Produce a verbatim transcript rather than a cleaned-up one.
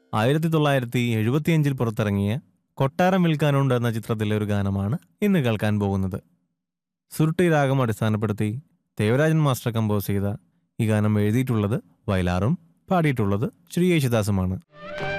ആയിരത്തി തൊള്ളായിരത്തി എഴുപത്തിയഞ്ചിൽ പുറത്തിറങ്ങിയ കൊട്ടാരം വിൽക്കാനുണ്ട് എന്ന ചിത്രത്തിലെ ഒരു ഗാനമാണ് ഇന്ന് കേൾക്കാൻ പോകുന്നത്. സുരുട്ടി രാഗം അടിസ്ഥാനപ്പെടുത്തി ദേവരാജൻ മാസ്റ്റർ കമ്പോസ് ചെയ്ത ഈ ഗാനം എഴുതിയിട്ടുള്ളത് വയലാറും പാടിയിട്ടുള്ളത് ശ്രീ യേശുദാസുമാണ്.